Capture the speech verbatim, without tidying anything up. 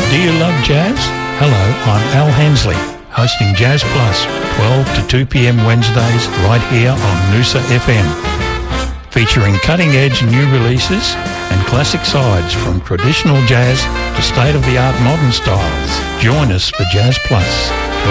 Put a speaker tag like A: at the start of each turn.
A: Do you love jazz? Hello, I'm Al Hensley, hosting Jazz Plus, twelve to two p.m. Wednesdays, right here on Noosa F M. Featuring cutting-edge new releases and classic sides from traditional jazz to state-of-the-art modern styles. Join us for Jazz Plus.